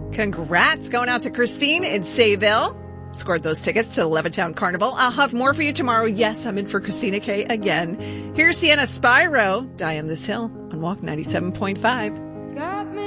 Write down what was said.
Congrats going out to Christine in Sayville. Scored those tickets to the Levittown Carnival. I'll have more for you tomorrow. Yes, I'm in for Christina K again. Here's Sienna Spyro, Die on This Hill on Walk 97.5.